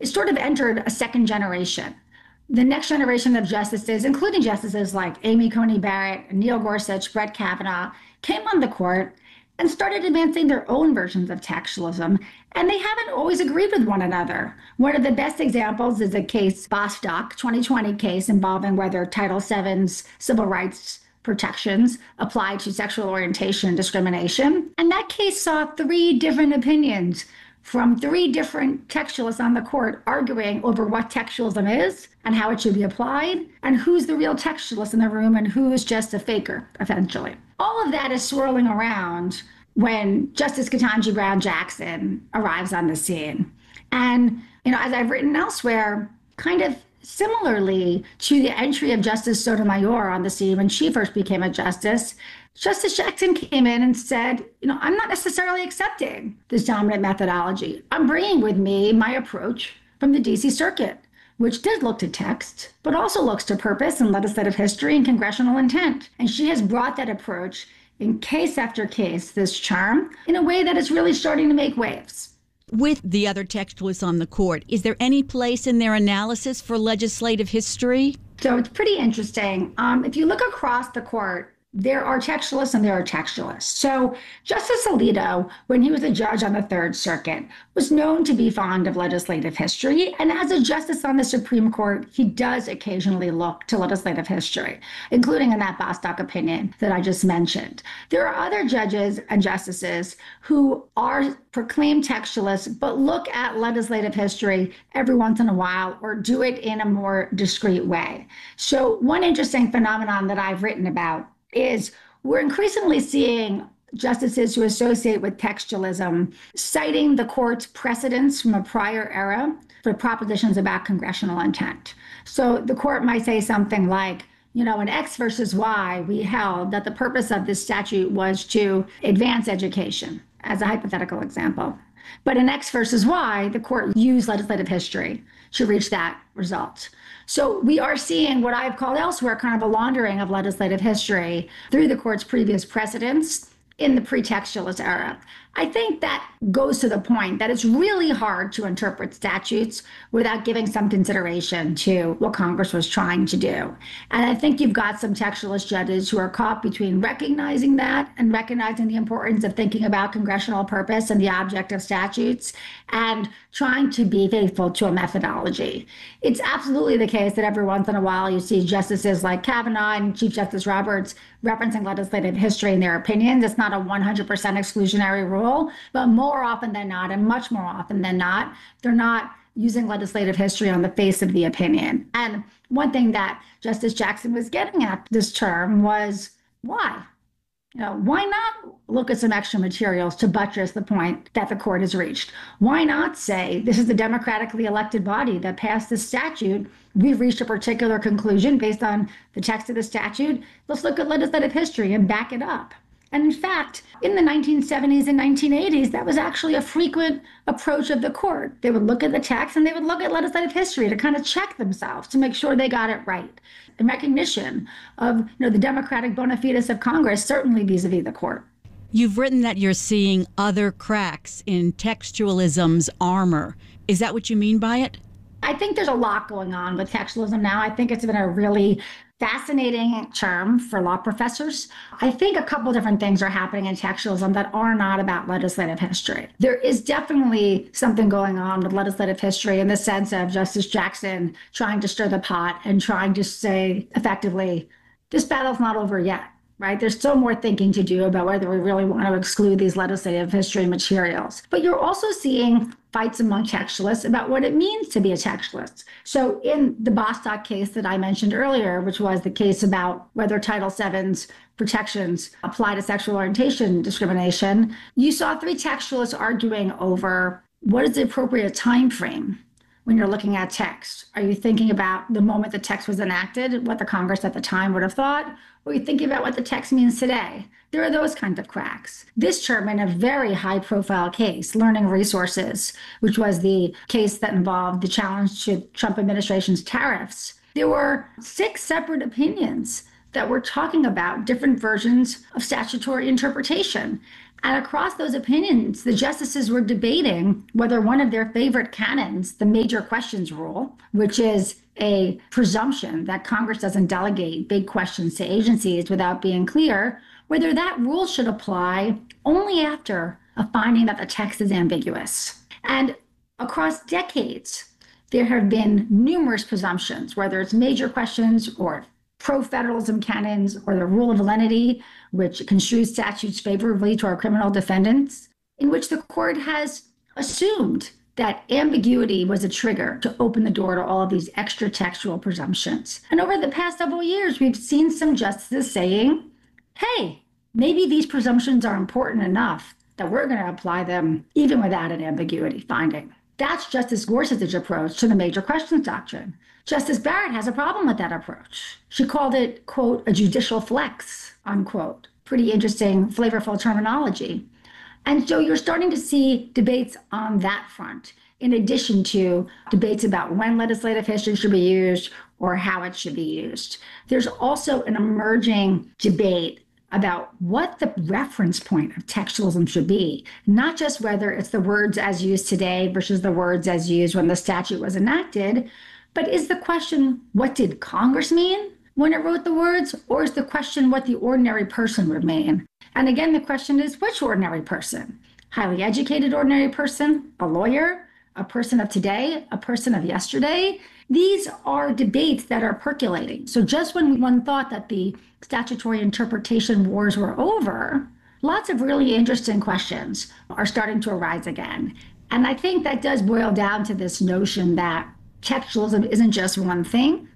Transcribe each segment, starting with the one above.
it sort of entered a second generation. The next generation of justices, including justices like Amy Coney Barrett, Neil Gorsuch, Brett Kavanaugh, came on the court and started advancing their own versions of textualism, and they haven't always agreed with one another. One of the best examples is the case Bostock, 2020 case involving whether Title VII's civil rights protections apply to sexual orientation and discrimination. And that case saw three different opinions from three different textualists on the court arguing over what textualism is and how it should be applied, and who's the real textualist in the room and who is just a faker, essentially. All of that is swirling around when Justice Ketanji Brown Jackson arrives on the scene. And, as I've written elsewhere, kind of similarly to the entry of Justice Sotomayor on the scene when she first became a justice, Justice Jackson came in and said, I'm not necessarily accepting this dominant methodology. I'm bringing with me my approach from the DC Circuit, which did look to text, but also looks to purpose and legislative history and congressional intent. And she has brought that approach in case after case this term in a way that is really starting to make waves. With the other textualists on the court, is there any place in their analysis for legislative history? So it's pretty interesting. If you look across the court, there are textualists and there are textualists. So Justice Alito, when he was a judge on the Third Circuit, was known to be fond of legislative history. And as a justice on the Supreme Court, he does occasionally look to legislative history, including in that Bostock opinion that I just mentioned. There are other judges and justices who are proclaimed textualists, but look at legislative history every once in a while or do it in a more discreet way. So one interesting phenomenon that I've written about is we're increasingly seeing justices who associate with textualism citing the court's precedents from a prior era for propositions about congressional intent. So the court might say something like, in X versus Y, we held that the purpose of this statute was to advance education, as a hypothetical example. But in X versus Y, the court used legislative history to reach that result. So we are seeing what I've called elsewhere kind of a laundering of legislative history through the court's previous precedents in the pretextualist era. I think that goes to the point that it's really hard to interpret statutes without giving some consideration to what Congress was trying to do. And I think you've got some textualist judges who are caught between recognizing that and recognizing the importance of thinking about congressional purpose and the object of statutes and trying to be faithful to a methodology. It's absolutely the case that every once in a while you see justices like Kavanaugh and Chief Justice Roberts referencing legislative history in their opinions. It's not a 100% exclusionary rule, but more often than not, and much more often than not, they're not using legislative history on the face of the opinion. And one thing that Justice Jackson was getting at this term was why? Why not look at some extra materials to buttress the point that the court has reached? Why not say this is the democratically elected body that passed this statute? We've reached a particular conclusion based on the text of the statute. Let's look at legislative history and back it up. And in fact, in the 1970s and 1980s, that was actually a frequent approach of the court. They would look at the text and they would look at legislative history to kind of check themselves to make sure they got it right. In recognition of the democratic bona fides of Congress, certainly vis-a-vis the court. You've written that you're seeing other cracks in textualism's armor. Is that what you mean by it? I think there's a lot going on with textualism now. I think it's been a really fascinating term for law professors. I think a couple different things are happening in textualism that are not about legislative history. There is definitely something going on with legislative history in the sense of Justice Jackson trying to stir the pot and trying to say effectively, this battle's not over yet. Right? There's still more thinking to do about whether we really want to exclude these legislative history materials. But you're also seeing fights among textualists about what it means to be a textualist. So in the Bostock case that I mentioned earlier, which was the case about whether Title VII's protections apply to sexual orientation discrimination, you saw three textualists arguing over what is the appropriate time frame when you're looking at text. Are you thinking about the moment the text was enacted, what the Congress at the time would have thought? Or are you thinking about what the text means today? There are those kinds of cracks. This term, in a very high-profile case, Learning Resources, which was the case that involved the challenge to Trump administration's tariffs, there were 6 separate opinions that were talking about different versions of statutory interpretation. And across those opinions, the justices were debating whether one of their favorite canons, the major questions rule, which is a presumption that Congress doesn't delegate big questions to agencies without being clear, whether that rule should apply only after a finding that the text is ambiguous. And across decades, there have been numerous presumptions, whether it's major questions or pro-federalism canons or the rule of lenity, which construes statutes favorably to our criminal defendants, in which the court has assumed that ambiguity was a trigger to open the door to all of these extra textual presumptions. And over the past several years, we've seen some justices saying, hey, maybe these presumptions are important enough that we're going to apply them even without an ambiguity finding. That's Justice Gorsuch's approach to the major questions doctrine. Justice Barrett has a problem with that approach. She called it, quote, a judicial flex, unquote. Pretty interesting, flavorful terminology. And so you're starting to see debates on that front, in addition to debates about when legislative history should be used or how it should be used. There's also an emerging debate about what the reference point of textualism should be, not just whether it's the words as used today versus the words as used when the statute was enacted, but is the question, what did Congress mean when it wrote the words, or is the question what the ordinary person would mean? And again, the question is, which ordinary person? Highly educated ordinary person, a lawyer, a person of today, a person of yesterday? These are debates that are percolating. So just when one thought that the statutory interpretation wars were over, lots of really interesting questions are starting to arise again. And I think that does boil down to this notion that textualism isn't just one thing,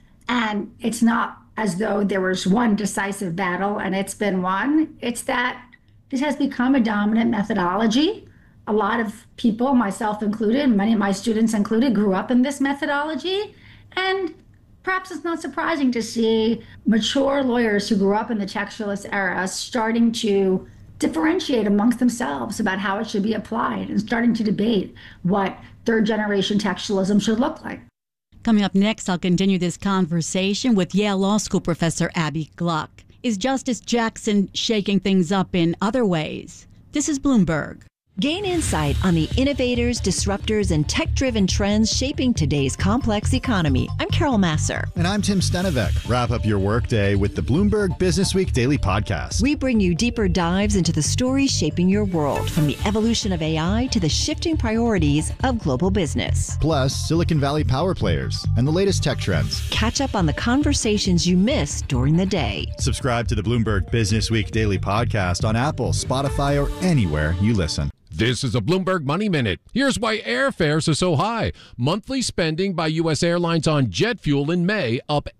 and it's not as though there was one decisive battle and it's been won. It's that this has become a dominant methodology. A lot of people, myself included, many of my students included, grew up in this methodology. And perhaps it's not surprising to see mature lawyers who grew up in the textualist era starting to differentiate amongst themselves about how it should be applied and starting to debate what third-generation textualism should look like. Coming up next, I'll continue this conversation with Yale Law School professor Abby Gluck. Is Justice Jackson shaking things up in other ways? This is Bloomberg. Gain insight on the innovators, disruptors, and tech-driven trends shaping today's complex economy. I'm Carol Masser. And I'm Tim Stenevec. Wrap up your workday with the Bloomberg Businessweek Daily Podcast. We bring you deeper dives into the stories shaping your world, from the evolution of AI to the shifting priorities of global business. Plus, Silicon Valley power players and the latest tech trends. Catch up on the conversations you missed during the day. Subscribe to the Bloomberg Businessweek Daily Podcast on Apple, Spotify, or anywhere you listen. This is a Bloomberg Money Minute. Here's why airfares are so high. Monthly spending by U.S. airlines on jet fuel in May up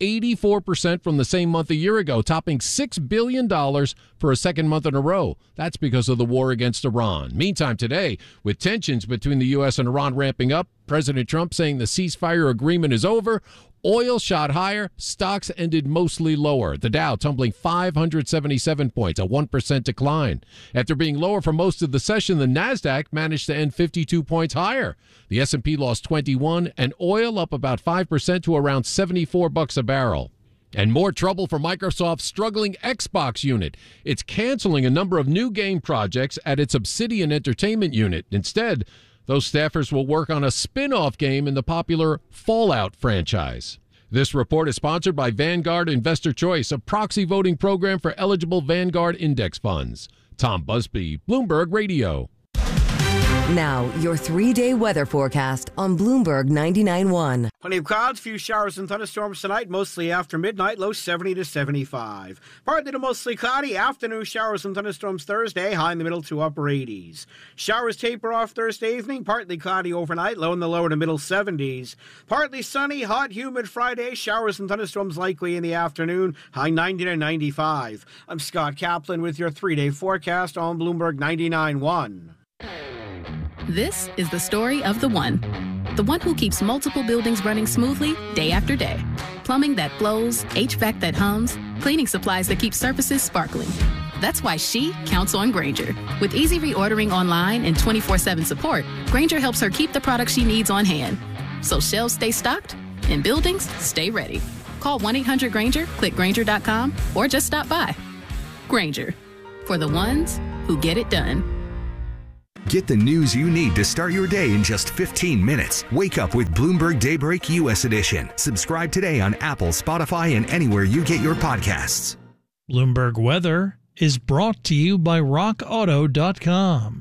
84% from the same month a year ago, topping $6 billion for a second month in a row. That's because of the war against Iran. Meantime, today, with tensions between the U.S. and Iran ramping up, President Trump saying the ceasefire agreement is over, oil shot higher, stocks ended mostly lower. The Dow tumbling 577 points, a 1% decline. After being lower for most of the session, the Nasdaq managed to end 52 points higher. The S&P lost 21, and oil up about 5% to around $74 a barrel. And more trouble for Microsoft's struggling Xbox unit. It's canceling a number of new game projects at its Obsidian Entertainment unit. Instead, those staffers will work on a spin-off game in the popular Fallout franchise. This report is sponsored by Vanguard Investor Choice, a proxy voting program for eligible Vanguard index funds. Tom Busby, Bloomberg Radio. Now, your 3-day weather forecast on Bloomberg 99.1. Plenty of clouds, few showers and thunderstorms tonight, mostly after midnight, low 70 to 75. Partly to mostly cloudy, afternoon showers and thunderstorms Thursday, high in the middle to upper 80s. Showers taper off Thursday evening, partly cloudy overnight, low in the lower to middle 70s. Partly sunny, hot, humid Friday, showers and thunderstorms likely in the afternoon, high 90 to 95. I'm Scott Kaplan with your 3-day forecast on Bloomberg 99.1. This is the story of the one who keeps multiple buildings running smoothly day after day. Plumbing that flows, HVAC that hums, cleaning supplies that keep surfaces sparkling. That's why she counts on Grainger. With easy reordering online and 24/7 support, Grainger helps her keep the products she needs on hand. So shelves stay stocked and buildings stay ready. Call 1-800-GRAINGER, click Grainger.com, or just stop by. Grainger, for the ones who get it done. Get the news you need to start your day in just 15 minutes. Wake up with Bloomberg Daybreak U.S. Edition. Subscribe today on Apple, Spotify, and anywhere you get your podcasts. Bloomberg Weather is brought to you by RockAuto.com.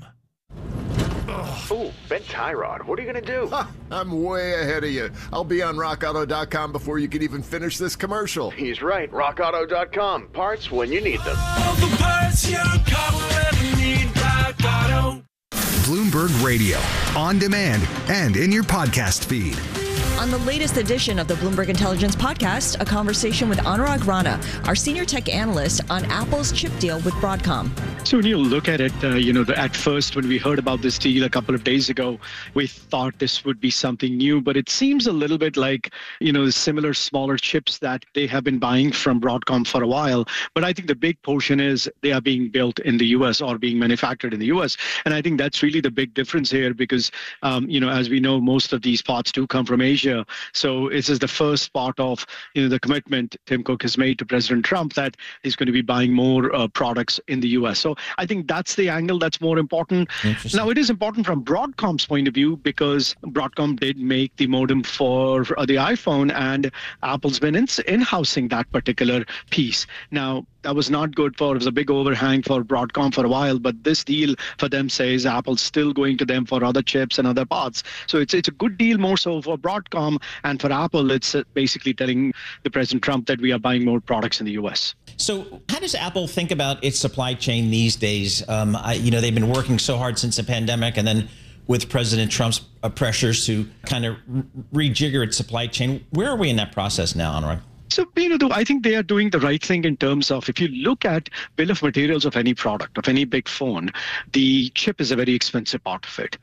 Oh, bent tie rod. What are you going to do? I'm way ahead of you. I'll be on RockAuto.com before you can even finish this commercial. He's right. RockAuto.com. Parts when you need them. All the parts your car will ever need. Rock Auto. Bloomberg Radio, on demand and in your podcast feed. On the latest edition of the Bloomberg Intelligence Podcast, a conversation with Anurag Rana, our senior tech analyst, on Apple's chip deal with Broadcom. So when you look at it, at first when we heard about this deal a couple of days ago, we thought this would be something new, but it seems a little bit like, similar smaller chips that they have been buying from Broadcom for a while. But I think the big portion is they are being built in the U.S. or being manufactured in the U.S. And I think that's really the big difference here because, as we know, most of these parts do come from Asia. So this is the first part of the commitment Tim Cook has made to President Trump that he's going to be buying more products in the U.S. So I think that's the angle that's more important. Now, it is important from Broadcom's point of view because Broadcom did make the modem for the iPhone, and Apple's been in-housing that particular piece. Now, that was not good it was a big overhang for Broadcom for a while, but this deal for them says Apple's still going to them for other chips and other parts. So it's a good deal more so for Broadcom, and for Apple, it's basically telling the President Trump that we are buying more products in the U.S. So how does Apple think about its supply chain these days? They've been working so hard since the pandemic, and then with President Trump's pressures to kind of rejigger its supply chain. Where are we in that process now, Anurag? So, I think they are doing the right thing in terms of if you look at bill of materials of any product, of any big phone, the chip is a very expensive part of it.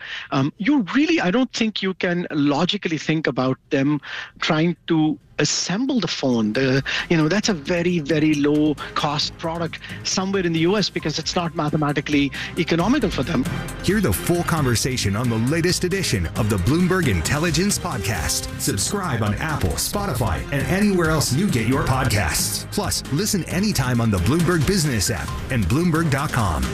I don't think you can logically think about them trying to assemble the phone. That's a very, very low cost product somewhere in the US because it's not mathematically economical for them. Hear the full conversation on the latest edition of the Bloomberg Intelligence Podcast. Subscribe on Apple, Spotify, and anywhere else you get your podcasts. Plus, listen anytime on the Bloomberg Business app and Bloomberg.com.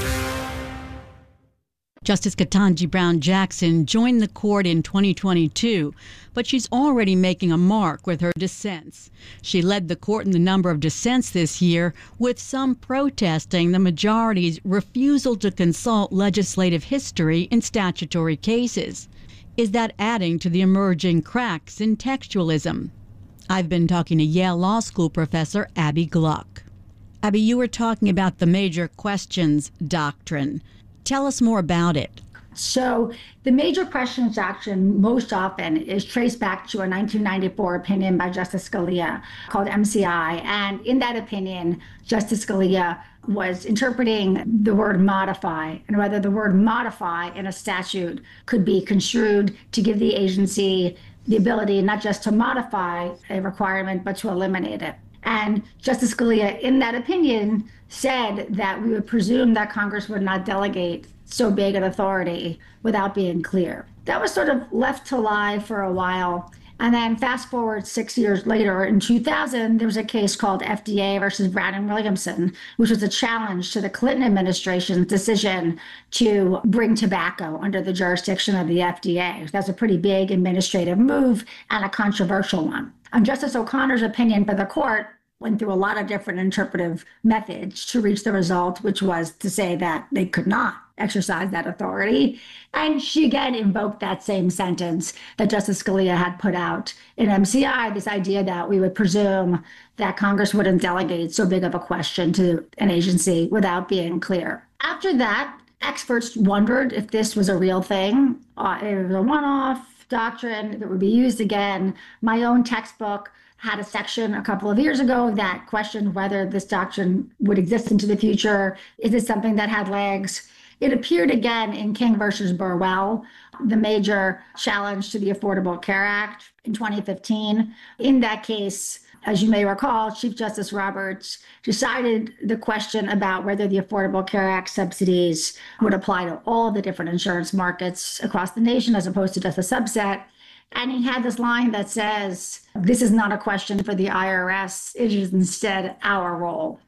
Justice Ketanji Brown Jackson joined the court in 2022, but she's already making a mark with her dissents. She led the court in the number of dissents this year, with some protesting the majority's refusal to consult legislative history in statutory cases. Is that adding to the emerging cracks in textualism? I've been talking to Yale Law School professor Abby Gluck. Abby, you were talking about the major questions doctrine. Tell us more about it. So the major questions doctrine most often is traced back to a 1994 opinion by Justice Scalia called MCI. And in that opinion, Justice Scalia was interpreting the word modify and whether the word modify in a statute could be construed to give the agency the ability not just to modify a requirement, but to eliminate it. And Justice Scalia, in that opinion, said that we would presume that Congress would not delegate so big an authority without being clear. That was sort of left to lie for a while. And then fast forward 6 years later, in 2000, there was a case called FDA versus Brown and Williamson, which was a challenge to the Clinton administration's decision to bring tobacco under the jurisdiction of the FDA. That's a pretty big administrative move and a controversial one. Justice O'Connor's opinion for the court went through a lot of different interpretive methods to reach the result, which was to say that they could not exercise that authority. And she again invoked that same sentence that Justice Scalia had put out in MCI, this idea that we would presume that Congress wouldn't delegate so big of a question to an agency without being clear. After that, experts wondered if this was a real thing. It was a one-off doctrine that would be used again. My own textbook had a section a couple of years ago that questioned whether this doctrine would exist into the future. Is this something that had legs? It appeared again in King versus Burwell, the major challenge to the Affordable Care Act in 2015. In that case, as you may recall, Chief Justice Roberts decided the question about whether the Affordable Care Act subsidies would apply to all the different insurance markets across the nation as opposed to just a subset. And he had this line that says, this is not a question for the IRS, it is instead our role.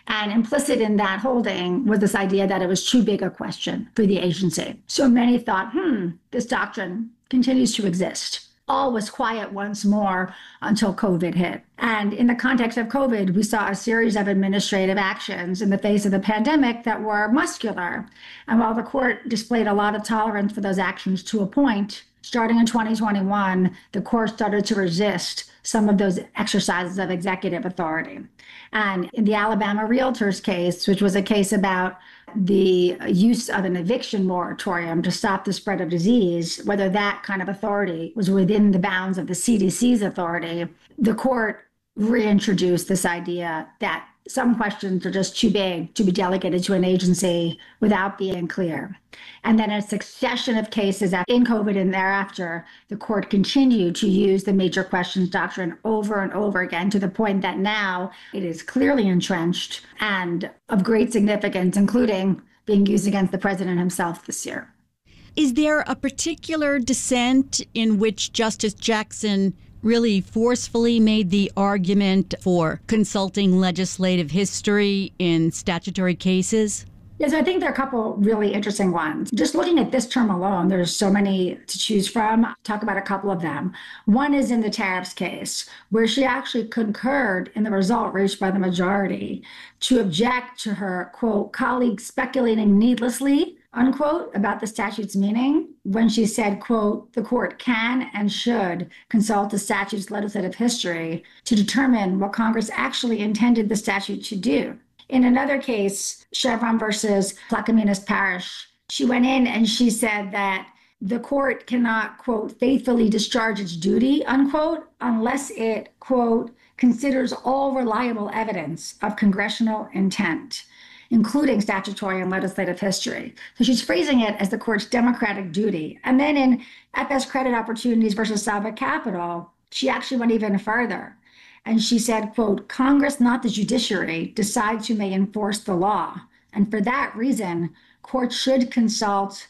And implicit in that holding was this idea that it was too big a question for the agency. So many thought, this doctrine continues to exist. All was quiet once more until COVID hit. And in the context of COVID, we saw a series of administrative actions in the face of the pandemic that were muscular. And while the court displayed a lot of tolerance for those actions to a point, starting in 2021, the court started to resist some of those exercises of executive authority. And in the Alabama Realtors case, which was a case about the use of an eviction moratorium to stop the spread of disease, whether that kind of authority was within the bounds of the CDC's authority, the court reintroduced this idea that some questions are just too big to be delegated to an agency without being clear. And then a succession of cases in COVID and thereafter, the court continued to use the major questions doctrine over and over again to the point that now it is clearly entrenched and of great significance, including being used against the president himself this year. Is there a particular dissent in which Justice Jackson really forcefully made the argument for consulting legislative history in statutory cases? Yes, I think there are a couple really interesting ones. Just looking at this term alone, there's so many to choose from. I'll talk about a couple of them. One is in the tariffs case, where she actually concurred in the result reached by the majority to object to her, quote, colleagues speculating needlessly, unquote, about the statute's meaning when she said, quote, the court can and should consult the statute's legislative history to determine what Congress actually intended the statute to do. In another case, Chevron versus Plaquemines Parish, she went in and she said that the court cannot, quote, faithfully discharge its duty, unquote, unless it, quote, considers all reliable evidence of congressional intent, including statutory and legislative history. So she's phrasing it as the court's democratic duty. And then in FS Credit Opportunities versus Saba Capital, she actually went even further. And she said, quote, Congress, not the judiciary, decides who may enforce the law. And for that reason, courts should consult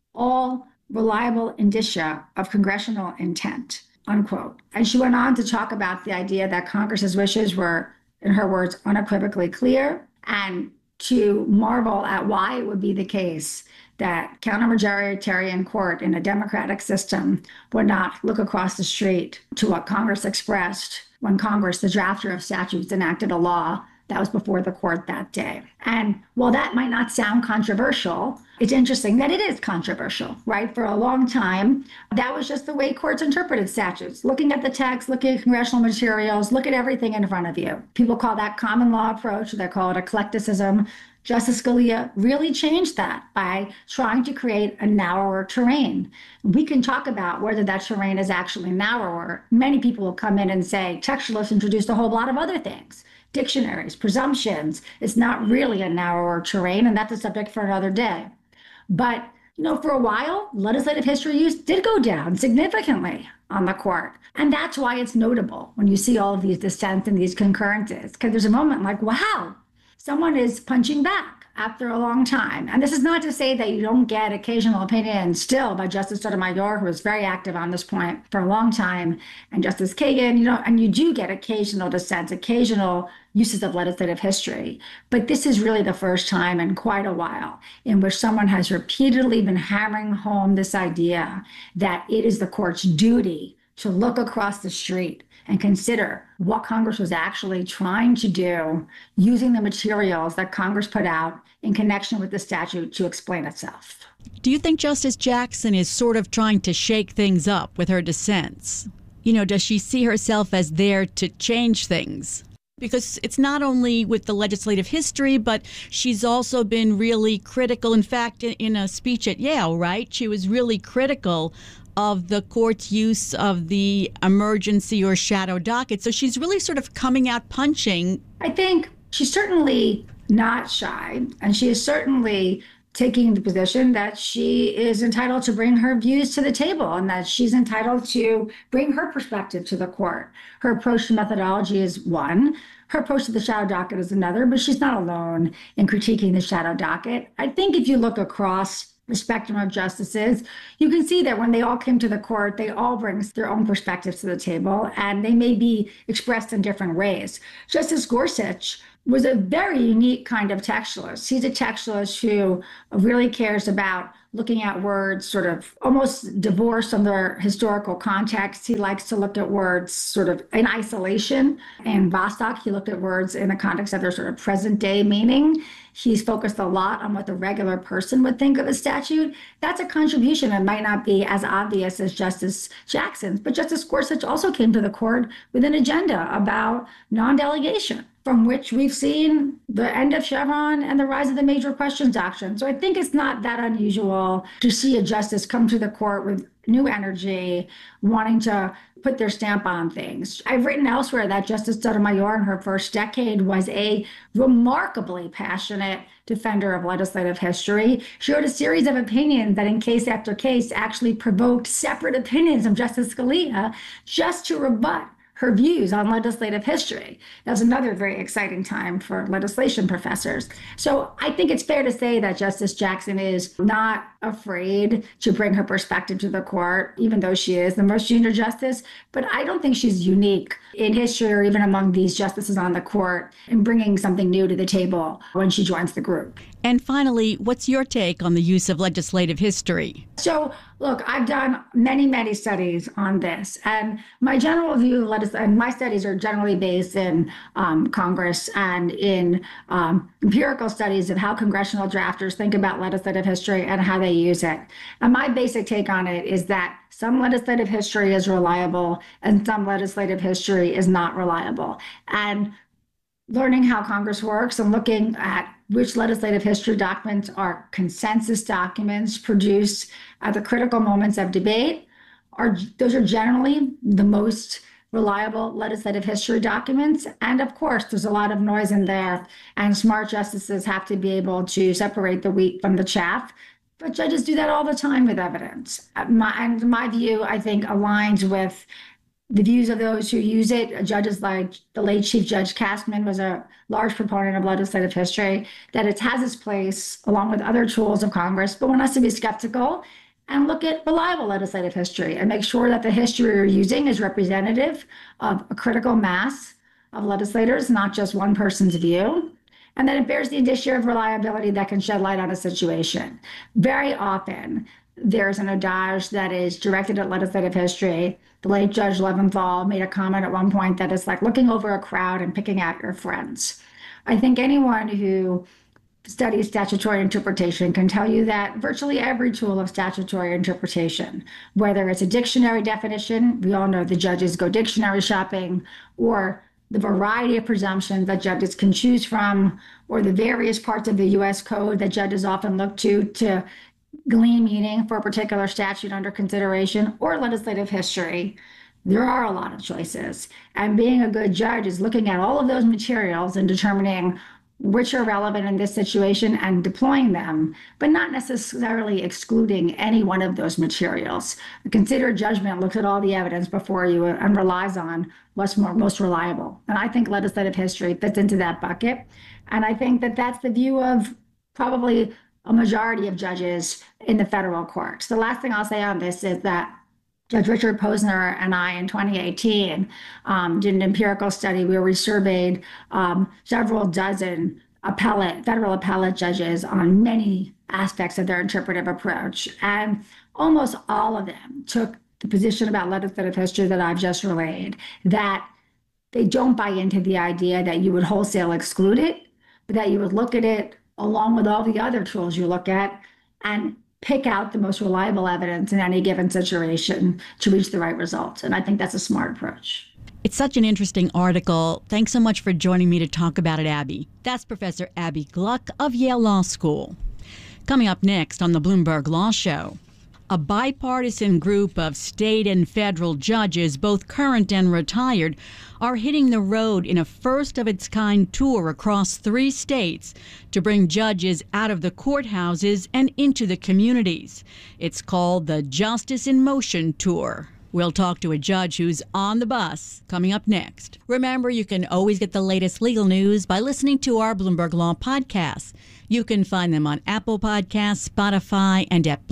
all reliable indicia of congressional intent, unquote. And she went on to talk about the idea that Congress's wishes were, in her words, unequivocally clear, and to marvel at why it would be the case that counter-majoritarian court in a democratic system would not look across the street to what Congress expressed when Congress, the drafter of statutes, enacted a law that was before the court that day. And while that might not sound controversial, it's interesting that it is controversial, right? For a long time, that was just the way courts interpreted statutes. Looking at the text, looking at congressional materials, look at everything in front of you. People call that common law approach. They call it eclecticism. Justice Scalia really changed that by trying to create a narrower terrain. We can talk about whether that terrain is actually narrower. Many people will come in and say, textualists introduced a whole lot of other things. Dictionaries, presumptions. It's not really a narrower terrain, and that's a subject for another day. But, for a while, legislative history use did go down significantly on the court. And that's why it's notable when you see all of these dissents and these concurrences, because there's a moment like, wow, someone is punching back after a long time. And this is not to say that you don't get occasional opinions still by Justice Sotomayor, who was very active on this point for a long time, and Justice Kagan, and you do get occasional dissents, occasional uses of legislative history. But this is really the first time in quite a while in which someone has repeatedly been hammering home this idea that it is the court's duty to look across the street and consider what Congress was actually trying to do using the materials that Congress put out in connection with the statute to explain itself. Do you think Justice Jackson is sort of trying to shake things up with her dissents? Does she see herself as there to change things? Because it's not only with the legislative history, but she's also been really critical. In fact, in a speech at Yale, right, she was really critical of the court's use of the emergency or shadow docket. So she's really sort of coming out punching. I think she's certainly not shy, and she is certainly taking the position that she is entitled to bring her views to the table and that she's entitled to bring her perspective to the court. Her approach to methodology is one. Her approach to the shadow docket is another, but she's not alone in critiquing the shadow docket. I think if you look across the spectrum of justices, you can see that when they all came to the court, they all bring their own perspectives to the table, and they may be expressed in different ways. Justice Gorsuch was a very unique kind of textualist. He's a textualist who really cares about looking at words sort of almost divorced from their historical context. He likes to look at words sort of in isolation. And Vostok, he looked at words in the context of their sort of present day meaning. He's focused a lot on what the regular person would think of a statute. That's a contribution that might not be as obvious as Justice Jackson's. But Justice Gorsuch also came to the court with an agenda about non-delegation, from which we've seen the end of Chevron and the rise of the major questions doctrine. So I think it's not that unusual to see a justice come to the court with new energy, wanting to put their stamp on things. I've written elsewhere that Justice Sotomayor in her first decade was a remarkably passionate defender of legislative history. She wrote a series of opinions that in case after case actually provoked separate opinions of Justice Scalia just to rebut her views on legislative history. That was another very exciting time for legislation professors. So I think it's fair to say that Justice Jackson is not afraid to bring her perspective to the court, even though she is the most junior justice. But I don't think she's unique in history or even among these justices on the court in bringing something new to the table when she joins the group. And finally, what's your take on the use of legislative history? So, look, I've done many studies on this. And my general view of and my studies are generally based in Congress and in empirical studies of how congressional drafters think about legislative history and how they use it. And my basic take on it is that some legislative history is reliable and some legislative history is not reliable. And learning how Congress works and looking at which legislative history documents are consensus documents produced at the critical moments of debate, those are generally the most reliable legislative history documents. And of course, there's a lot of noise in there, and smart justices have to be able to separate the wheat from the chaff. But judges do that all the time with evidence. My view, I think, aligns with the views of those who use it. Judges like the late Chief Judge Castman was a large proponent of legislative history, that it has its place along with other tools of Congress, but one has to be skeptical and look at reliable legislative history and make sure that the history you're using is representative of a critical mass of legislators, not just one person's view, and that it bears the indicia of reliability that can shed light on a situation. Very often, there's an adage that is directed at legislative history. The late Judge Leventhal made a comment at one point that it's like looking over a crowd and picking out your friends. I think anyone who studies statutory interpretation can tell you that virtually every tool of statutory interpretation, whether it's a dictionary definition, we all know the judges go dictionary shopping, or the variety of presumptions that judges can choose from, or the various parts of the U.S. Code that judges often look to glean meaning for a particular statute under consideration, or legislative history, there are a lot of choices. And being a good judge is looking at all of those materials and determining which are relevant in this situation and deploying them, but not necessarily excluding any one of those materials. A considered judgment looks at all the evidence before you and relies on what's most reliable. And I think legislative history fits into that bucket. And I think that that's the view of probably a majority of judges in the federal courts. The last thing I'll say on this is that Judge Richard Posner and I in 2018 did an empirical study where we surveyed several dozen federal appellate judges on many aspects of their interpretive approach. And almost all of them took the position about legislative history that I've just relayed, that they don't buy into the idea that you would wholesale exclude it, but that you would look at it along with all the other tools you look at and pick out the most reliable evidence in any given situation to reach the right result. And I think that's a smart approach. It's such an interesting article. Thanks so much for joining me to talk about it, Abby. That's Professor Abby Gluck of Yale Law School. Coming up next on the Bloomberg Law Show, a bipartisan group of state and federal judges, both current and retired, are hitting the road in a first-of-its-kind tour across 3 states to bring judges out of the courthouses and into the communities. It's called the Justice in Motion Tour. We'll talk to a judge who's on the bus coming up next. Remember, you can always get the latest legal news by listening to our Bloomberg Law podcasts. You can find them on Apple Podcasts, Spotify, and at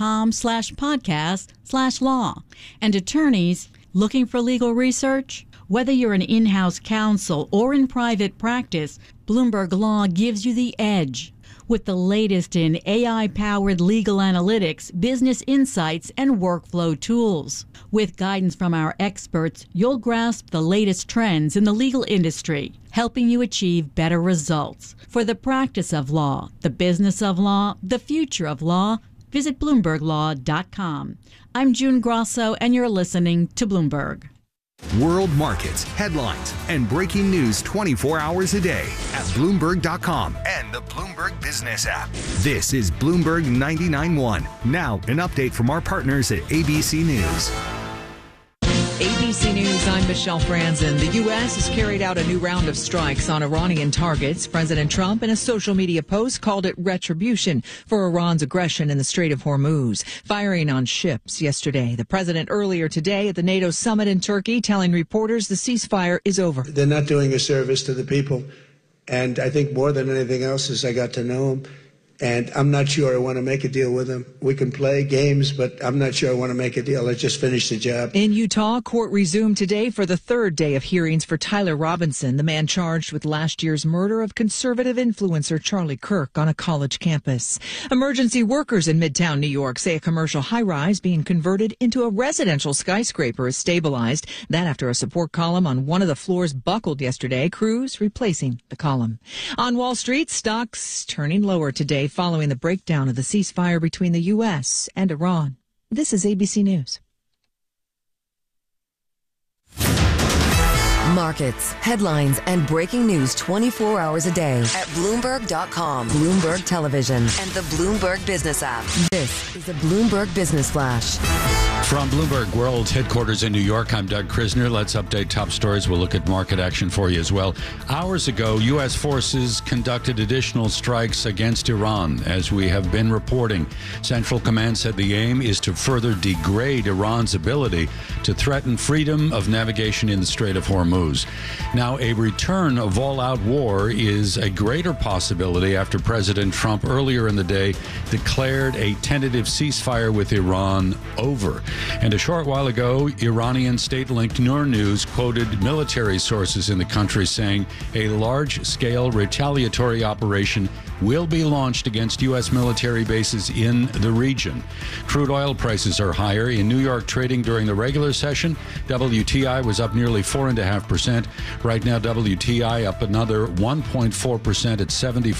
Bloomberg.com/podcast/law. And attorneys looking for legal research? Whether you're an in-house counsel or in private practice, Bloomberg Law gives you the edge. With the latest in AI-powered legal analytics, business insights, and workflow tools. With guidance from our experts, you'll grasp the latest trends in the legal industry, helping you achieve better results. For the practice of law, the business of law, the future of law, visit BloombergLaw.com. I'm June Grosso, and you're listening to Bloomberg. World markets, headlines, and breaking news 24 hours a day at Bloomberg.com and the Bloomberg Business app. This is Bloomberg 99.1. Now, an update from our partners at ABC News. ABC News, I'm Michelle Franzen. The U.S. has carried out a new round of strikes on Iranian targets. President Trump, in a social media post, called it retribution for Iran's aggression in the Strait of Hormuz, firing on ships yesterday. The president earlier today at the NATO summit in Turkey telling reporters the ceasefire is over. They're not doing a service to the people. And I think more than anything else is I got to know them. And I'm not sure I want to make a deal with them. We can play games, but I'm not sure I want to make a deal. Let's just finish the job. In Utah, court resumed today for the third day of hearings for Tyler Robinson, the man charged with last year's murder of conservative influencer Charlie Kirk on a college campus. Emergency workers in Midtown New York say a commercial high-rise being converted into a residential skyscraper is stabilized. That after a support column on one of the floors buckled yesterday, crews replacing the column. On Wall Street, stocks turning lower today following the breakdown of the ceasefire between the U.S. and Iran. This is ABC News. Markets, headlines, and breaking news 24 hours a day at Bloomberg.com, Bloomberg Television, and the Bloomberg Business app. This is a Bloomberg Business Flash. From Bloomberg World headquarters in New York, I'm Doug Krisner. Let's update top stories. We'll look at market action for you as well. Hours ago, U.S. forces conducted additional strikes against Iran, as we have been reporting. Central Command said the aim is to further degrade Iran's ability to threaten freedom of navigation in the Strait of Hormuz. Now, a return of all-out war is a greater possibility after President Trump earlier in the day declared a tentative ceasefire with Iran over. And a short while ago, Iranian state-linked Noor News quoted military sources in the country saying a large-scale retaliatory operation will be launched against U.S. military bases in the region. Crude oil prices are higher. In New York trading during the regular session, WTI was up nearly 4.5%. Right now, WTI up another 1.4% at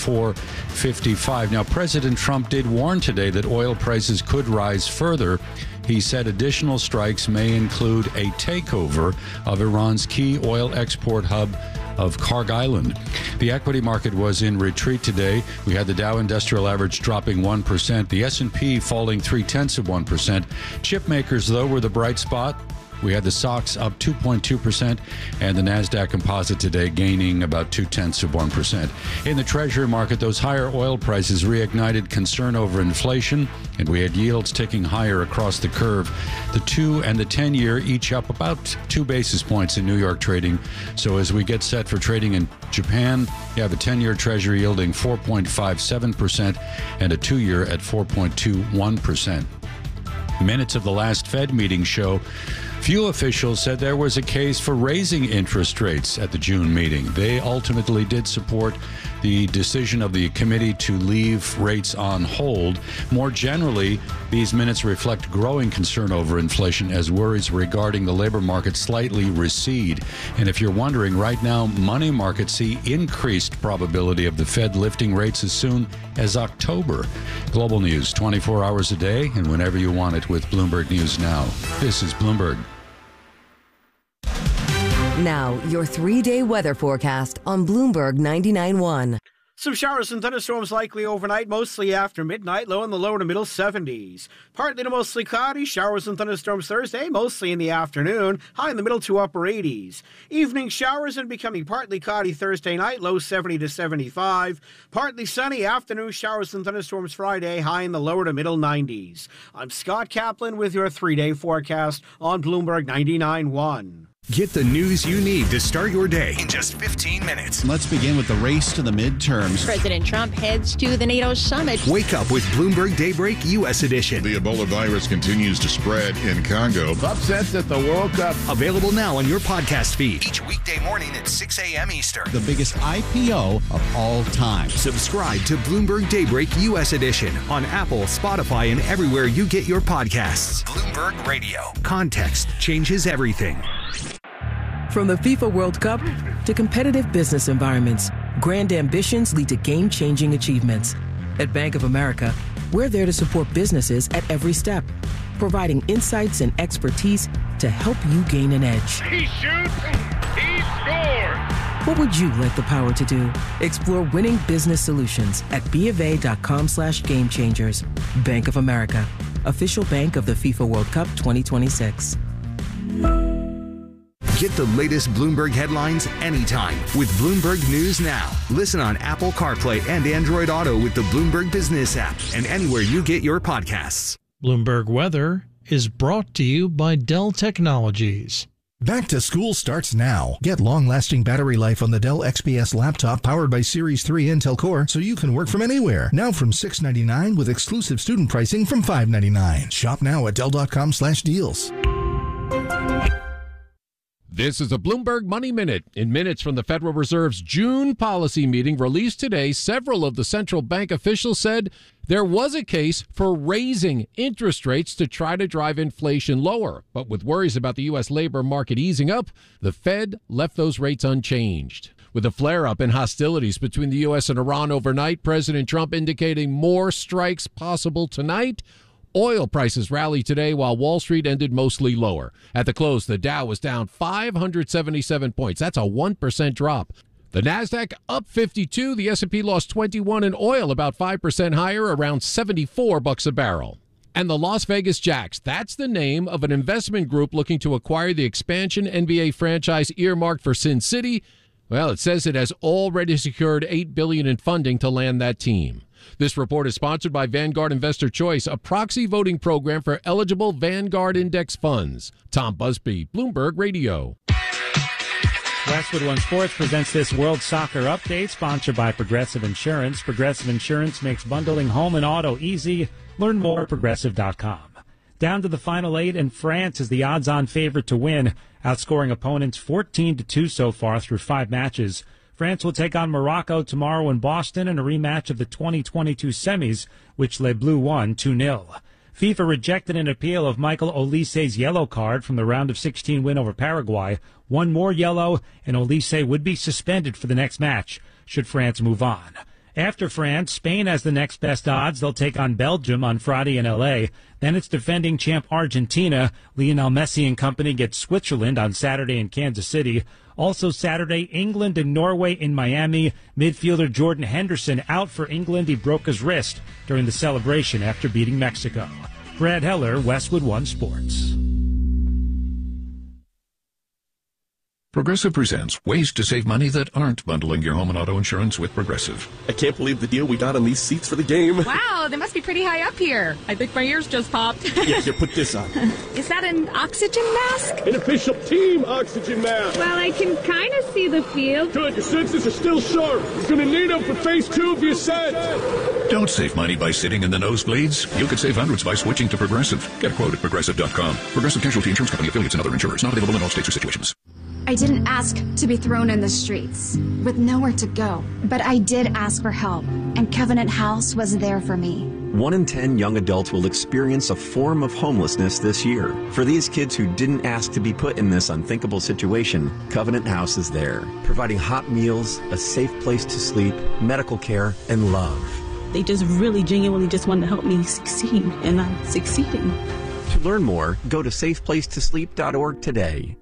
$74.55. Now, President Trump did warn today that oil prices could rise further. He said additional strikes may include a takeover of Iran's key oil export hub of Kharg Island. The equity market was in retreat today. We had the Dow Industrial Average dropping 1%, the S&P falling 0.3%. Chip makers, though, were the bright spot. We had the SOX up 2.2% and the NASDAQ composite today gaining about 0.2%. In the Treasury market, those higher oil prices reignited concern over inflation, and we had yields ticking higher across the curve. The 2 and the 10-year each up about 2 basis points in New York trading. So as we get set for trading in Japan, you have a 10-year Treasury yielding 4.57% and a 2-year at 4.21%. Minutes of the last Fed meeting show few officials said there was a case for raising interest rates at the June meeting. They ultimately did support the decision of the committee to leave rates on hold. More generally, these minutes reflect growing concern over inflation as worries regarding the labor market slightly recede. And if you're wondering, right now, money markets see increased probability of the Fed lifting rates as soon as October. Global news 24 hours a day and whenever you want it with Bloomberg News Now. This is Bloomberg. Now, your 3-day weather forecast on Bloomberg 99.1. Some showers and thunderstorms likely overnight, mostly after midnight, low in the lower to middle 70s. Partly to mostly cloudy, showers and thunderstorms Thursday, mostly in the afternoon, high in the middle to upper 80s. Evening showers and becoming partly cloudy Thursday night, low 70 to 75. Partly sunny, afternoon showers and thunderstorms Friday, high in the lower to middle 90s. I'm Scott Kaplan with your 3-day forecast on Bloomberg 99.1. Get the news you need to start your day in just 15 minutes. Let's begin with the race to the midterms. President Trump heads to the NATO summit. Wake up with Bloomberg Daybreak U.S. edition. The Ebola virus continues to spread in Congo. Upsets at the World Cup. Available now on your podcast feed. Each weekday morning at 6 a.m. Eastern. The biggest IPO of all time. Subscribe to Bloomberg Daybreak U.S. edition on Apple, Spotify, and everywhere you get your podcasts. Bloomberg Radio. Context changes everything. From the FIFA World Cup to competitive business environments, grand ambitions lead to game-changing achievements. At Bank of America, we're there to support businesses at every step, providing insights and expertise to help you gain an edge. He shoots, he scores! What would you like the power to do? Explore winning business solutions at BofA.com/gamechangers. Bank of America, official bank of the FIFA World Cup 2026. Get the latest Bloomberg headlines anytime with Bloomberg News Now. Listen on Apple CarPlay and Android Auto with the Bloomberg Business app and anywhere you get your podcasts. Bloomberg Weather is brought to you by Dell Technologies. Back to school starts now. Get long-lasting battery life on the Dell XPS laptop powered by Series 3 Intel Core so you can work from anywhere. Now from $699 with exclusive student pricing from $599. Shop now at Dell.com/deals. This is a Bloomberg Money Minute. In minutes from the Federal Reserve's June policy meeting released today, several of the central bank officials said there was a case for raising interest rates to try to drive inflation lower. But with worries about the U.S. labor market easing up, the Fed left those rates unchanged. With a flare-up in hostilities between the U.S. and Iran overnight, President Trump indicating more strikes possible tonight. Oil prices rallied today while Wall Street ended mostly lower. At the close, the Dow was down 577 points. That's a 1% drop. The Nasdaq up 52. The S&P lost 21, and oil about 5% higher, around $74 a barrel. And the Las Vegas Jacks, that's the name of an investment group looking to acquire the expansion NBA franchise earmarked for Sin City. Well, it says it has already secured $8 billion in funding to land that team. This report is sponsored by Vanguard Investor Choice, a proxy voting program for eligible Vanguard Index funds. Tom Busby, Bloomberg Radio. Westwood One Sports presents this World Soccer Update, sponsored by Progressive Insurance. Progressive Insurance makes bundling home and auto easy. Learn more at Progressive.com. Down to the Final 8, and France is the odds-on favorite to win, outscoring opponents 14-2 so far through 5 matches. France will take on Morocco tomorrow in Boston in a rematch of the 2022 semis, which Les Bleus won 2-0. FIFA rejected an appeal of Michael Olise's yellow card from the round of 16 win over Paraguay. One more yellow, and Olise would be suspended for the next match, should France move on. After France, Spain has the next best odds. They'll take on Belgium on Friday in L.A. Then it's defending champ Argentina. Lionel Messi and company get Switzerland on Saturday in Kansas City. Also Saturday, England and Norway in Miami. Midfielder Jordan Henderson out for England. He broke his wrist during the celebration after beating Mexico. Brad Heller, Westwood One Sports. Progressive presents ways to save money that aren't bundling your home and auto insurance with Progressive. I can't believe the deal we got on these seats for the game. Wow, they must be pretty high up here. I think my ears just popped. Yeah, here, put this on. Is that an oxygen mask? An official team oxygen mask. Well, I can kind of see the field. Good, your senses are still sharp. You're going to need them for phase 2 of your set. Don't save money by sitting in the nosebleeds. You could save hundreds by switching to Progressive. Get a quote at Progressive.com. Progressive Casualty Insurance Company, affiliates, and other insurers. Not available in all states or situations. I didn't ask to be thrown in the streets with nowhere to go, but I did ask for help, and Covenant House was there for me. 1 in 10 young adults will experience a form of homelessness this year. For these kids who didn't ask to be put in this unthinkable situation, Covenant House is there, providing hot meals, a safe place to sleep, medical care, and love. They just really genuinely just wanted to help me succeed, and I'm succeeding. To learn more, go to safeplacetosleep.org today.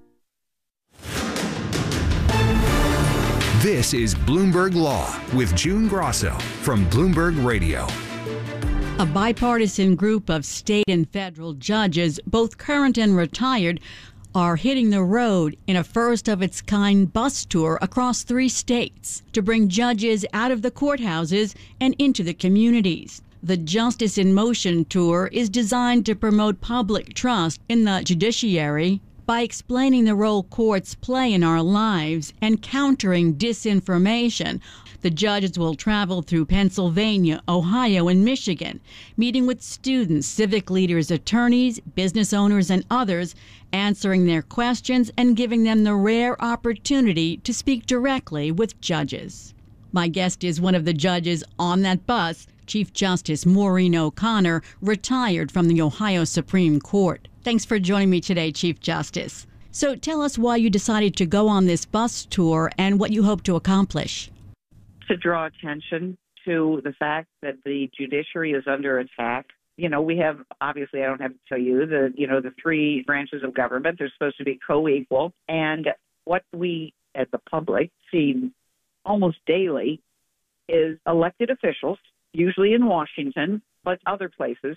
This is Bloomberg Law with June Grosso from Bloomberg Radio. A bipartisan group of state and federal judges, both current and retired, are hitting the road in a first-of-its-kind bus tour across 3 states to bring judges out of the courthouses and into the communities. The Justice in Motion tour is designed to promote public trust in the judiciary by explaining the role courts play in our lives and countering disinformation. The judges will travel through Pennsylvania, Ohio, and Michigan, meeting with students, civic leaders, attorneys, business owners, and others, answering their questions and giving them the rare opportunity to speak directly with judges. My guest is one of the judges on that bus, Chief Justice Maureen O'Connor, retired from the Ohio Supreme Court. Thanks for joining me today, Chief Justice. So tell us why you decided to go on this bus tour and what you hope to accomplish. To draw attention to the fact that the judiciary is under attack. You know, we have, obviously, I don't have to tell you, the three branches of government. They're supposed to be co-equal. And what we, as the public, see almost daily is elected officials, usually in Washington, but other places,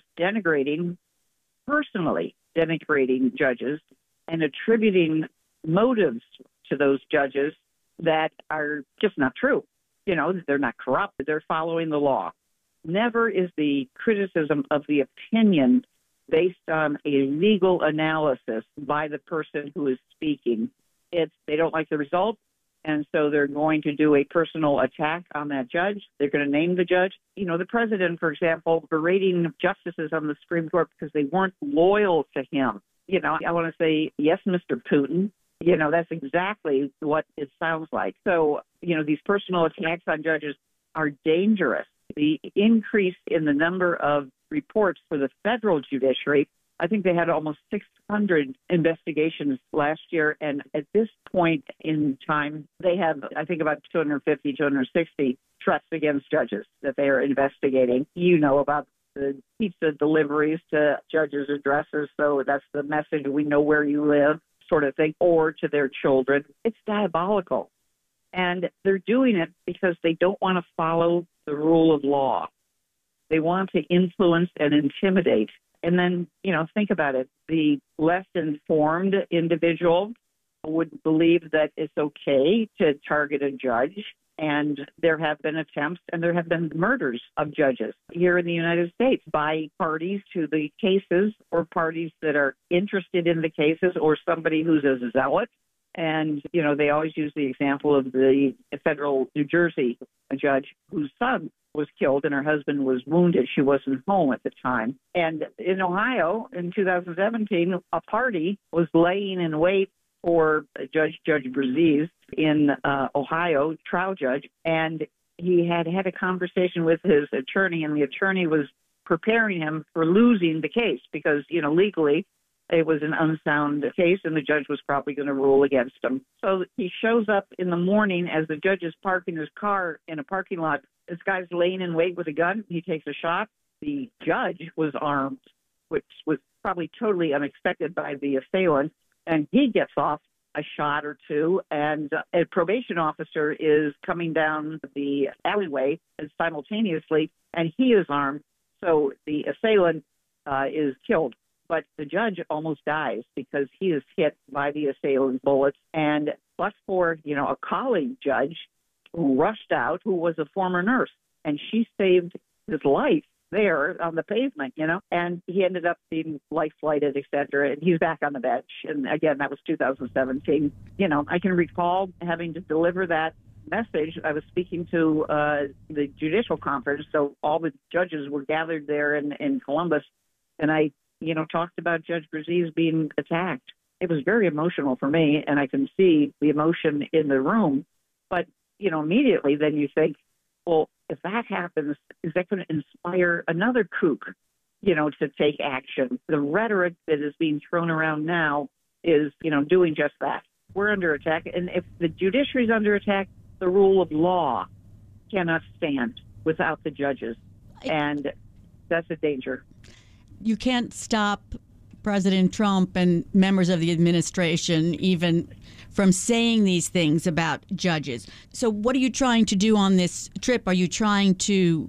personally denigrating judges and attributing motives to those judges that are just not true. You know, they're not corrupt, they're following the law. Never is the criticism of the opinion based on a legal analysis by the person who is speaking. They don't like the result, and so they're going to do a personal attack on that judge. They're going to name the judge. You know, the president, for example, berating justices on the Supreme Court because they weren't loyal to him. You know, I want to say, yes, Mr. Putin. You know, that's exactly what it sounds like. So, you know, these personal attacks on judges are dangerous. The increase in the number of reports for the federal judiciary, I think they had almost 600 investigations last year. And at this point in time, they have, I think, about 250, 260 threats against judges that they are investigating. You know about the pizza deliveries to judges' addresses. So that's the message, we know where you live, sort of thing, or to their children. It's diabolical. And they're doing it because they don't want to follow the rule of law. They want to influence and intimidate. And then, you know, think about it. The less informed individual would believe that it's okay to target a judge. And there have been attempts and there have been murders of judges here in the United States by parties to the cases or parties that are interested in the cases or somebody who's a zealot. And, you know, they always use the example of the federal New Jersey judge whose son was killed and her husband was wounded. She wasn't home at the time. And in Ohio in 2017, a party was laying in wait for Judge Breziz in Ohio, trial judge, and he had a conversation with his attorney, and the attorney was preparing him for losing the case because, you know, legally it was an unsound case and the judge was probably going to rule against him. So he shows up in the morning as the judge is parking his car in a parking lot. This guy's laying in wait with a gun. He takes a shot. The judge was armed, which was probably totally unexpected by the assailant, and he gets off a shot or two, and a probation officer is coming down the alleyway simultaneously, and he is armed. So the assailant is killed. But the judge almost dies because he is hit by the assailant's bullets. And but for, you know, a colleague judge who rushed out, who was a former nurse, and she saved his life there on the pavement, you know, and he ended up being life-flighted, et cetera, and he's back on the bench. And again, that was 2017. You know, I can recall having to deliver that message. I was speaking to the judicial conference, so all the judges were gathered there in Columbus, and I, you know, talked about Judge Breziz being attacked. It was very emotional for me, and I can see the emotion in the room. But, you know, immediately then you think, well, if that happens, is that going to inspire another kook, you know, to take action? The rhetoric that is being thrown around now is, you know, doing just that. We're under attack. And if the judiciary is under attack, the rule of law cannot stand without the judges. And that's a danger. You can't stop President Trump and members of the administration even from saying these things about judges. So what are you trying to do on this trip? Are you trying to...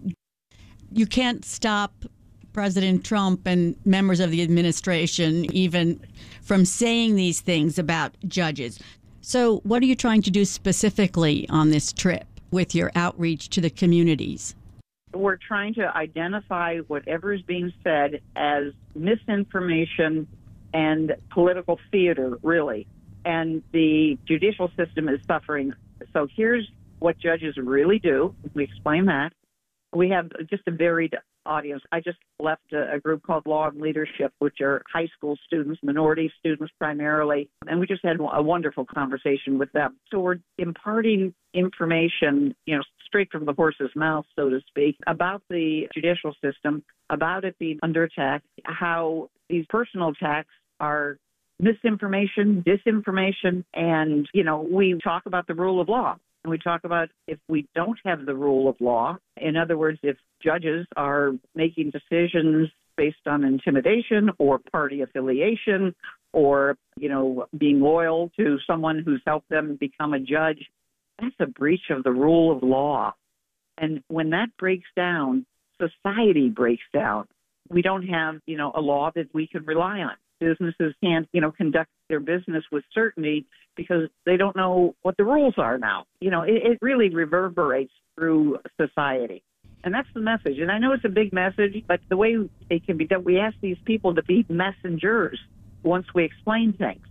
You can't stop President Trump and members of the administration even from saying these things about judges. So what are you trying to do specifically on this trip with your outreach to the communities? We're trying to identify whatever is being said as misinformation and political theater, really. And the judicial system is suffering. So here's what judges really do. We explain that. We have just a varied audience. I just left a group called Law and Leadership, which are high school students, minority students primarily, and we just had a wonderful conversation with them. So we're imparting information, straight from the horse's mouth, so to speak, about the judicial system, about it being under attack, how these personal attacks are misinformation, disinformation, and, we talk about the rule of law. And we talk about if we don't have the rule of law, in other words, if judges are making decisions based on intimidation or party affiliation or, being loyal to someone who's helped them become a judge, that's a breach of the rule of law. And when that breaks down, society breaks down. We don't have, a law that we can rely on. Businesses can't, conduct their business with certainty because they don't know what the rules are now. It really reverberates through society. And that's the message. And I know it's a big message, but the way it can be done, we ask these people to be messengers once we explain things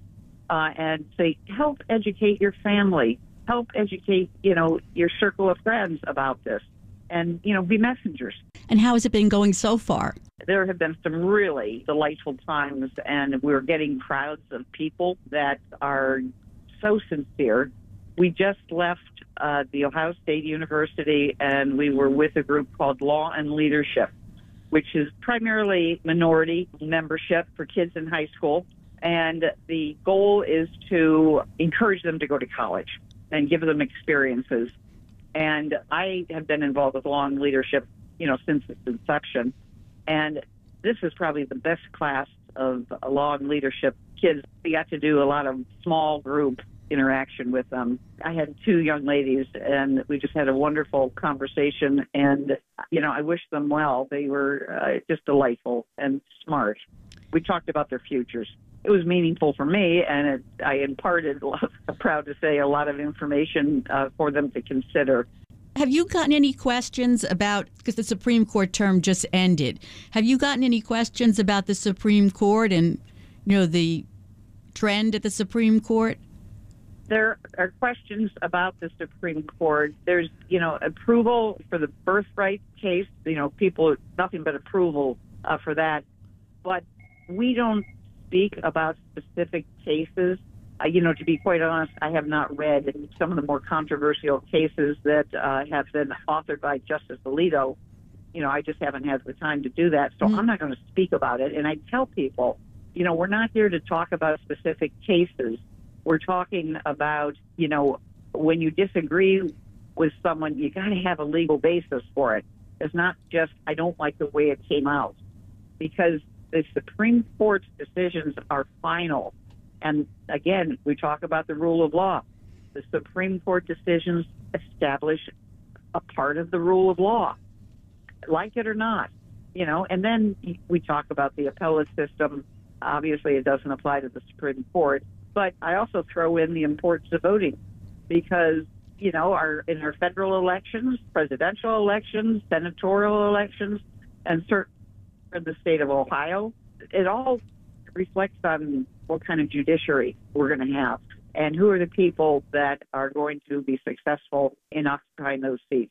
and say, help educate your family, help educate, your circle of friends about this. And, be messengers. And how has it been going so far? There have been some really delightful times, and we're getting crowds of people that are so sincere. We just left the Ohio State University, and we were with a group called Law and Leadership, which is primarily minority membership for kids in high school. And the goal is to encourage them to go to college and give them experiences. And I have been involved with Law and Leadership, since its inception. And this is probably the best class of Law and Leadership kids. We got to do a lot of small group interaction with them. I had 2 young ladies, and we just had a wonderful conversation. And, I wish them well. They were just delightful and smart. We talked about their futures. It was meaningful for me, and I imparted, I'm proud to say, a lot of information for them to consider. Have you gotten any questions about, because the Supreme Court term just ended, have you gotten any questions about the Supreme Court and, the trend at the Supreme Court? There are questions about the Supreme Court. There's, approval for the birthright case. People, nothing but approval for that. But we don't speak about specific cases. To be quite honest, I have not read some of the more controversial cases that have been authored by Justice Alito. I just haven't had the time to do that, so I'm not going to speak about it. And I tell people, we're not here to talk about specific cases. We're talking about, when you disagree with someone, you got to have a legal basis for it. It's not just, I don't like the way it came out, because the Supreme Court's decisions are final. And again, we talk about the rule of law. The Supreme Court decisions establish a part of the rule of law, like it or not, and then we talk about the appellate system. Obviously, it doesn't apply to the Supreme Court, but I also throw in the importance of voting because, in our federal elections, presidential elections, senatorial elections, and certainly in the state of Ohio, it all reflects on what kind of judiciary we're going to have and who are the people that are going to be successful in occupying those seats.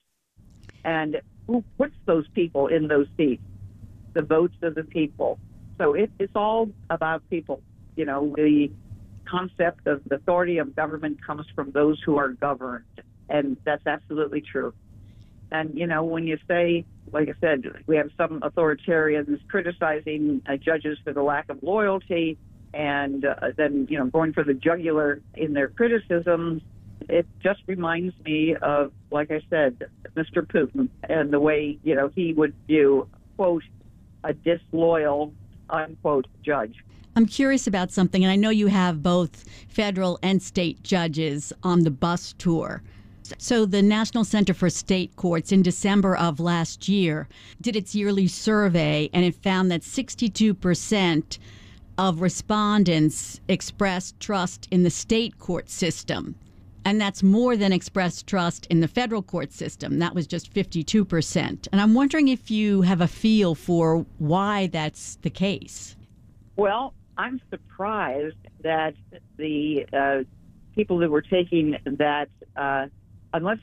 And who puts those people in those seats? The votes of the people. So it's all about people. The concept of the authority of government comes from those who are governed, and that's absolutely true. And, when you say, like I said, we have some authoritarians criticizing judges for the lack of loyalty and then, going for the jugular in their criticisms, it just reminds me of, like I said, Mr. Putin and the way, he would view, quote, a disloyal, unquote, judge. I'm curious about something, and I know you have both federal and state judges on the bus tour. So the National Center for State Courts in December of last year did its yearly survey, and it found that 62% of respondents expressed trust in the state court system. And that's more than expressed trust in the federal court system. That was just 52%. And I'm wondering if you have a feel for why that's the case. Well, I'm surprised that the people that were taking that, unless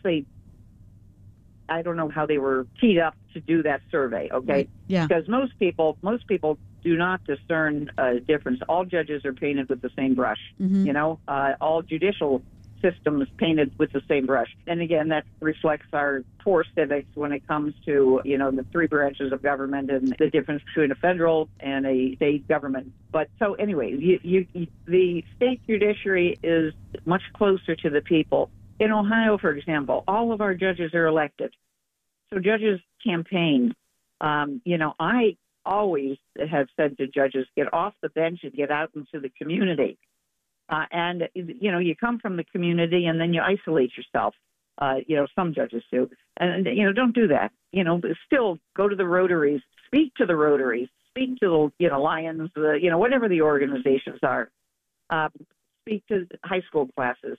I don't know how they were teed up to do that survey, okay? Yeah. Because most people do not discern a difference. All judges are painted with the same brush, all judicial systems painted with the same brush. And again, that reflects our poor civics when it comes to, the three branches of government and the difference between a federal and a state government. But so anyway, the state judiciary is much closer to the people. In Ohio, for example, all of our judges are elected. So judges campaign. I always have said to judges, get off the bench and get out into the community. And you come from the community and then you isolate yourself. Some judges do. And, don't do that. Still go to the Rotaries, speak to the Rotaries, speak to the, Lions, whatever the organizations are. Speak to high school classes.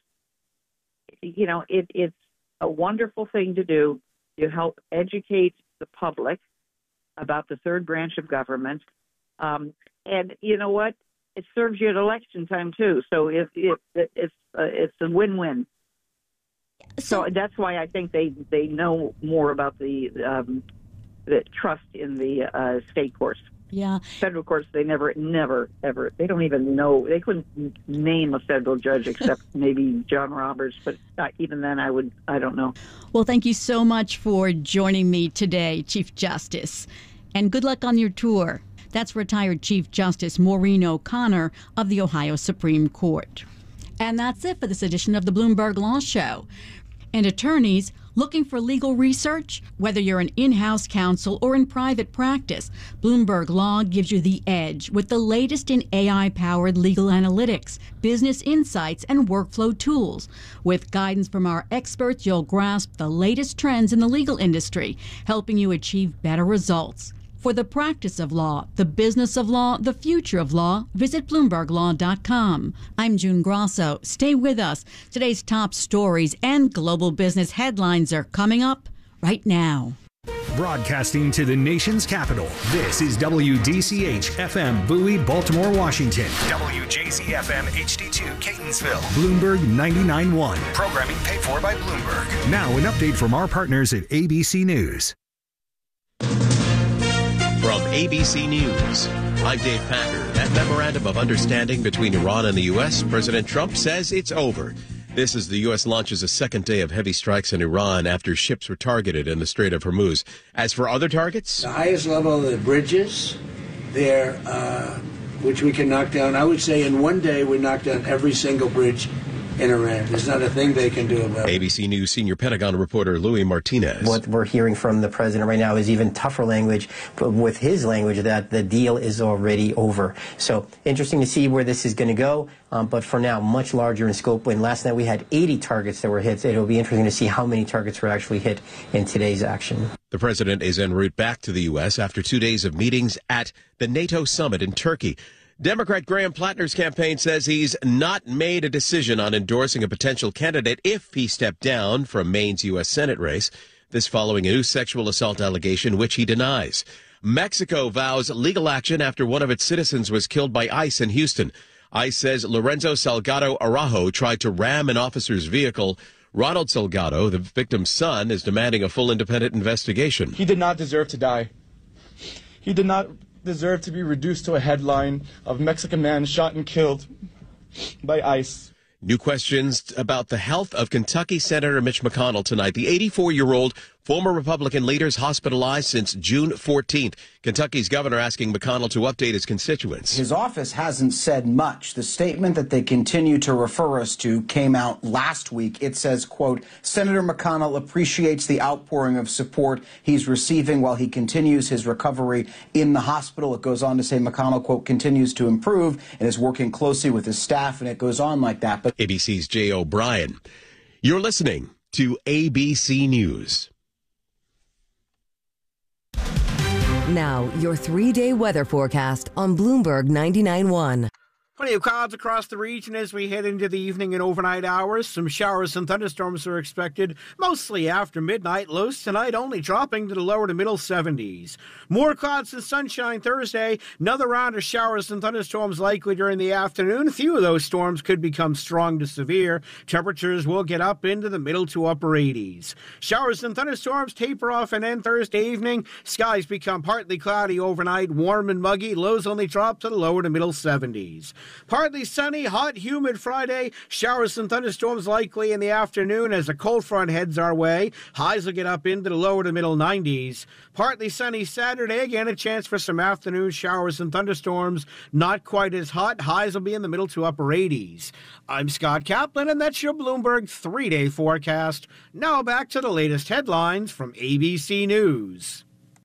It's a wonderful thing to do. You help educate the public about the third branch of government. And you know what? It serves you at election time, too. So it's a win-win. So that's why I think they know more about the trust in the state courts. Yeah. Federal courts, they never, ever, they don't even know. They couldn't name a federal judge except maybe John Roberts, but even then I don't know. Well, thank you so much for joining me today, Chief Justice, and good luck on your tour. That's retired Chief Justice Maureen O'Connor of the Ohio Supreme Court. And that's it for this edition of the Bloomberg Law Show. And attorneys looking for legal research? Whether you're an in-house counsel or in private practice, Bloomberg Law gives you the edge with the latest in AI-powered legal analytics, business insights, and workflow tools. With guidance from our experts, you'll grasp the latest trends in the legal industry, helping you achieve better results. For the practice of law, the business of law, the future of law, visit BloombergLaw.com. I'm June Grosso. Stay with us. Today's top stories and global business headlines are coming up right now. Broadcasting to the nation's capital, this is WDCH-FM Bowie, Baltimore, Washington. WJZ-FM HD2 Catonsville. Bloomberg 99.1. Programming paid for by Bloomberg. Now an update from our partners at ABC News. From ABC News, I'm Dave Packer. That memorandum of understanding between Iran and the U.S., President Trump says it's over. This as the U.S. launches a second day of heavy strikes in Iran after ships were targeted in the Strait of Hormuz. As for other targets? The highest level of the bridges there, which we can knock down. I would say in one day we knock down every single bridge in Iran. There's not a thing they can do about it. ABC News senior Pentagon reporter Louis Martinez. What we're hearing from the president right now is even tougher language, but with his language that the deal is already over. So interesting to see where this is going to go, but for now, much larger in scope. When last night we had 80 targets that were hit, it'll be interesting to see how many targets were actually hit in today's action. The president is en route back to the U.S. after 2 days of meetings at the NATO summit in Turkey. Democrat Graham Plattner's campaign says he's not made a decision on endorsing a potential candidate if he stepped down from Maine's U.S. Senate race. This following a new sexual assault allegation, which he denies. Mexico vows legal action after one of its citizens was killed by ICE in Houston. ICE says Lorenzo Salgado Araujo tried to ram an officer's vehicle. Ronald Salgado, the victim's son, is demanding a full independent investigation. He did not deserve to die. He did not deserve to be reduced to a headline of Mexican man shot and killed by ICE. New questions about the health of Kentucky Senator Mitch McConnell tonight. The 84-year-old former Republican leader is hospitalized since June 14th. Kentucky's governor asking McConnell to update his constituents. His office hasn't said much. The statement that they continue to refer us to came out last week. It says, quote, Senator McConnell appreciates the outpouring of support he's receiving while he continues his recovery in the hospital. It goes on to say McConnell, quote, continues to improve and is working closely with his staff, and it goes on like that. But ABC's Jay O'Brien. You're listening to ABC News. Now, your 3-day weather forecast on Bloomberg 99.1. Plenty of clouds across the region as we head into the evening and overnight hours. Some showers and thunderstorms are expected, mostly after midnight. Lows tonight only dropping to the lower to middle 70s. More clouds and sunshine Thursday. Another round of showers and thunderstorms likely during the afternoon. A few of those storms could become strong to severe. Temperatures will get up into the middle to upper 80s. Showers and thunderstorms taper off and end Thursday evening. Skies become partly cloudy overnight, warm and muggy. Lows only drop to the lower to middle 70s. Partly sunny, hot, humid Friday. Showers and thunderstorms likely in the afternoon as a cold front heads our way. Highs will get up into the lower to middle 90s. Partly sunny Saturday. Again, a chance for some afternoon showers and thunderstorms. Not quite as hot. Highs will be in the middle to upper 80s. I'm Scott Kaplan, and that's your Bloomberg 3-day forecast. Now back to the latest headlines from ABC News.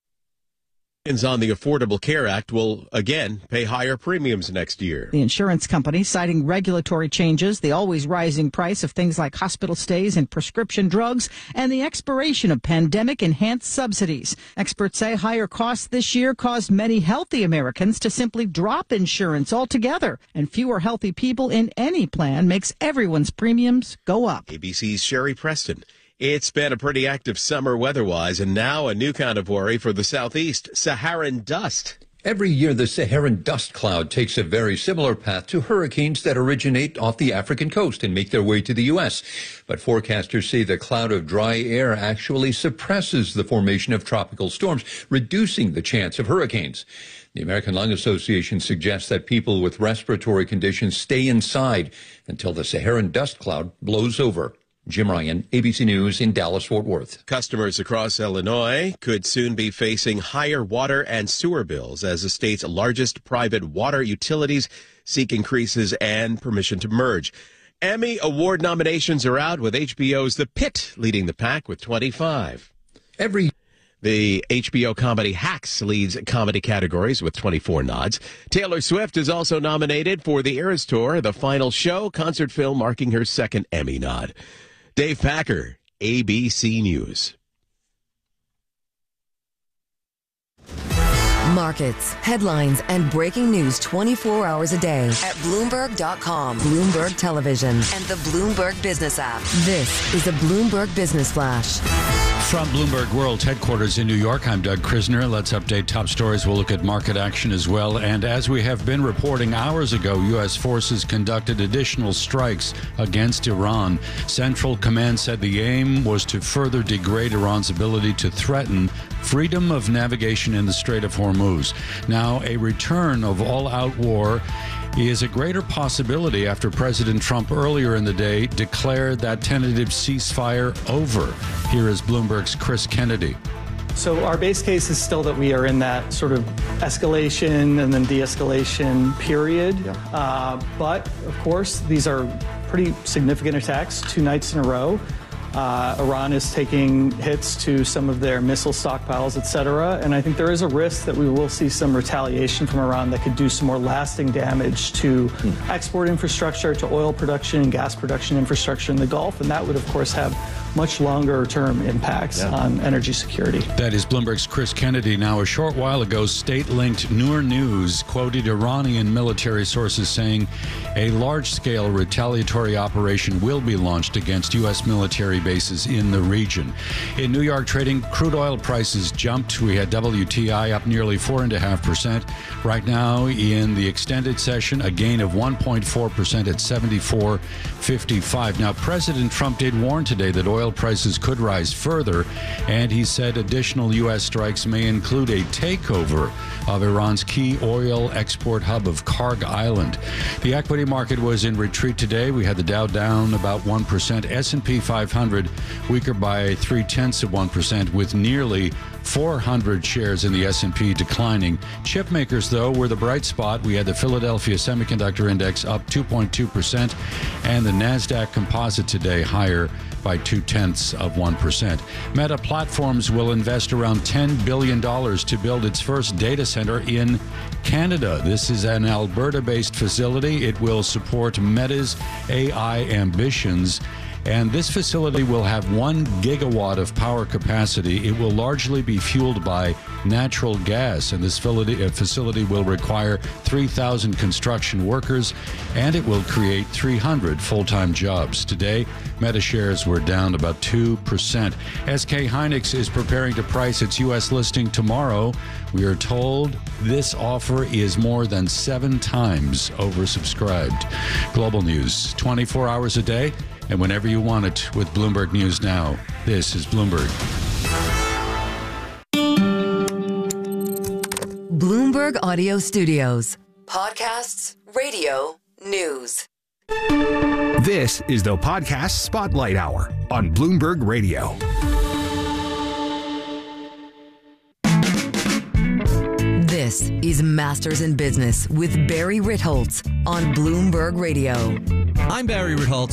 On the Affordable Care Act will again pay higher premiums next year. The insurance company citing regulatory changes, the always rising price of things like hospital stays and prescription drugs, and the expiration of pandemic-enhanced subsidies. Experts say higher costs this year caused many healthy Americans to simply drop insurance altogether, and fewer healthy people in any plan makes everyone's premiums go up. ABC's Sherry Preston. It's been a pretty active summer weather-wise, and now a new kind of worry for the southeast, Saharan dust. Every year, the Saharan dust cloud takes a very similar path to hurricanes that originate off the African coast and make their way to the U.S. But forecasters say the cloud of dry air actually suppresses the formation of tropical storms, reducing the chance of hurricanes. The American Lung Association suggests that people with respiratory conditions stay inside until the Saharan dust cloud blows over. Jim Ryan, ABC News in Dallas-Fort Worth. Customers across Illinois could soon be facing higher water and sewer bills as the state's largest private water utilities seek increases and permission to merge. Emmy Award nominations are out, with HBO's The Pitt leading the pack with 25. The HBO comedy Hacks leads comedy categories with 24 nods. Taylor Swift is also nominated for the Eras Tour, the final show, concert film marking her second Emmy nod. Dave Packer, ABC News. Markets, headlines, and breaking news 24 hours a day at Bloomberg.com, Bloomberg Television, and the Bloomberg Business app. This is a Bloomberg Business Flash. From Bloomberg World Headquarters in New York, I'm Doug Krisner. Let's update top stories. We'll look at market action as well. And as we have been reporting hours ago, U.S. forces conducted additional strikes against Iran. Central Command said the aim was to further degrade Iran's ability to threaten freedom of navigation in the Strait of Hormuz. Now, a return of all-out war is a greater possibility after President Trump earlier in the day declared that tentative ceasefire over. Here is Bloomberg's Chris Kennedy. So our base case is still that we are in that sort of escalation and then de-escalation period. Yeah. But, of course, these are pretty significant attacks 2 nights in a row. Iran is taking hits to some of their missile stockpiles, et cetera. And I think there is a risk that we will see some retaliation from Iran that could do some more lasting damage to export infrastructure, to oil production and gas production infrastructure in the Gulf. And that would, of course, have much longer-term impacts on energy security. That is Bloomberg's Chris Kennedy. Now, a short while ago, state-linked Noor News quoted Iranian military sources saying a large-scale retaliatory operation will be launched against U.S. military bases in the region. In New York trading, crude oil prices jumped. We had WTI up nearly 4.5%. Right now, in the extended session, a gain of 1.4% at 74.55. Now, President Trump did warn today that oil prices could rise further, and he said additional U.S. strikes may include a takeover of Iran's key oil export hub of Karg Island. The equity market was in retreat today. We had the Dow down about 1%, S&P 500 weaker by 0.3%, with nearly 400 shares in the S&P declining. Chip makers, though, were the bright spot. We had the Philadelphia Semiconductor Index up 2.2%, and the NASDAQ Composite today higher by 0.2%. Meta Platforms will invest around $10 billion to build its first data center in Canada. This is an Alberta-based facility. It will support Meta's AI ambitions. And this facility will have 1 gigawatt of power capacity. It will largely be fueled by natural gas, and this facility will require 3,000 construction workers, and it will create 300 full-time jobs. Today, Meta shares were down about 2%. SK Hynix is preparing to price its U.S. listing tomorrow. We are told this offer is more than 7 times oversubscribed. Global news, 24 hours a day, and whenever you want it with Bloomberg News Now. This is Bloomberg. Bloomberg Audio Studios. Podcasts, radio, news. This is the Podcast Spotlight Hour on Bloomberg Radio. This is Masters in Business with Barry Ritholtz on Bloomberg Radio. I'm Barry Ritholtz.